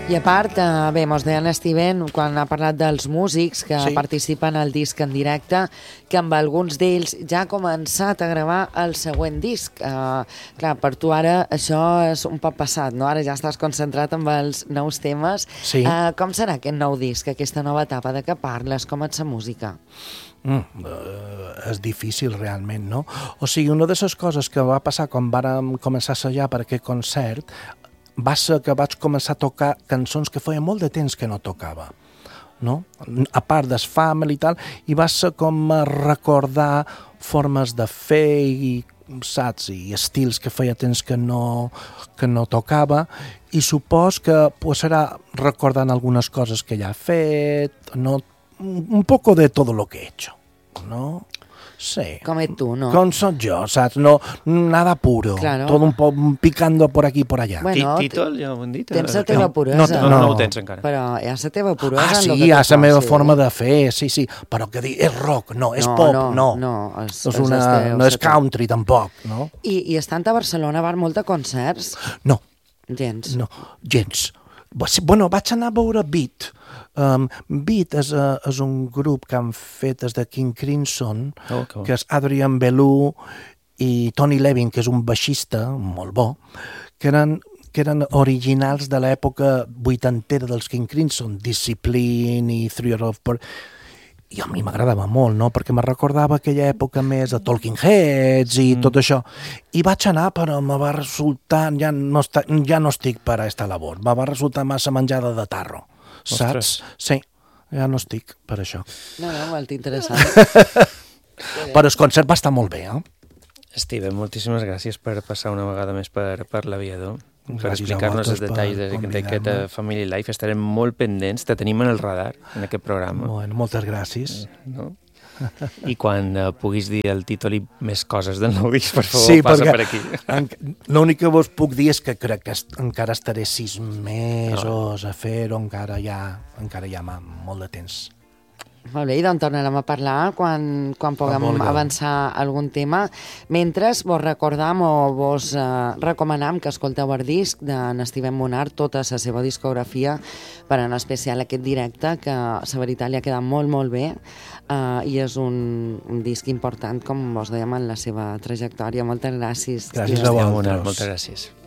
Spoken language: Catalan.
I a part, bé, mos deia en Steven, quan ha parlat dels músics que participen al disc en directe, que amb alguns d'ells ja ha començat a gravar el següent disc. Clar, per tu ara això és un poc passat, no? Ara ja estàs concentrat en els nous temes. Sí. Com serà aquest nou disc, aquesta nova etapa? De què parles? Com et sa música? És difícil realment, no? O sigui, una de les coses que va passar quan vàrem començar a assajar per aquest concert va ser que vaig començar a tocar cançons que feia molt de temps que no tocava, no? A part del Family i tal, i va ser com recordar formes de fer i, saps, i estils que feia temps que no tocava, i supos que pues, serà recordant algunes coses que ja he fet, no? Un poco de todo lo que he hecho, ¿no? Sí. Com ets tu, no? Com soc jo, saps? No, nada puro. Claro. Todo un poc picando por aquí y por allá. Bueno, Títol, ja ho hem dit? Tens la teva puresa. No ho tens encara. Però hi ha la teva puresa en Sí, lo que hi ha tu la meva fas, forma de fer, sí. Però que dir, és rock, no, és pop, no. No, No és country, tampoc, no? I estant a Barcelona van molt a concerts? No. Gens. No, gens. Bueno, vaig anar a veure Beat. Beat és un grup que han fet des de King Crimson, que és Adrian Belew i Tony Levin, que és un baixista molt bo, que eren originals de l'època vuitantera dels King Crimson, Discipline i Three of Por... I a mi m'agradava molt, no? Perquè me recordava aquella època més de Talking Heads i tot això. I vaig anar, però me va resultar... Ja no estic per a esta labor. Me va resultar massa menjada de tarro. Saps? Sí, ja no estic per això. No, molt interessant. Però el concert va estar molt bé, eh? Steven, moltíssimes gràcies per passar una vegada més per l'Aviador, per Gràcies explicar-nos a els vosaltres detalls per d'aquest Family Life. Estarem molt pendents, te tenim en el radar en aquest programa. Bueno, moltes gràcies. No? I quan puguis dir el títol i més coses del nou disc, per favor, passa per aquí. L'únic que vos puc dir és que crec que encara estaré 6 mesos a fer-ho, encara hi ha molt de temps. Molt bé, i doncs tornarem a parlar quan puguem avançar algun tema. Mentre vos recordam o vos recomanam que escolteu el disc d'en Steven Monard, tota la seva discografia, per en especial aquest directe, que la veritat li ha quedat molt, molt bé, i és un disc important, com vos dèiem, en la seva trajectòria. Moltes gràcies. Gràcies a vosaltres. Moltes gràcies.